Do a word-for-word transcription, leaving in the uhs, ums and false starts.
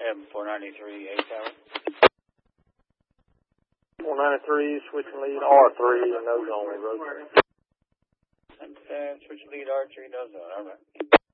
M four ninety-three, A tower. four ninety-three, switching lead R three, and no zone, road. And uh, switch lead R three, no zone, all right.